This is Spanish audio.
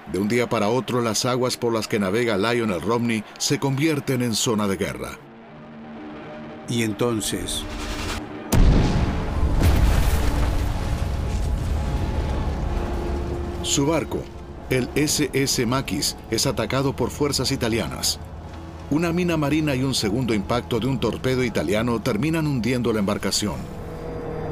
De un día para otro, las aguas por las que navega Lionel Romney se convierten en zona de guerra. Y entonces... Su barco, el SS Maquis, es atacado por fuerzas italianas. Una mina marina y un segundo impacto de un torpedo italiano terminan hundiendo la embarcación.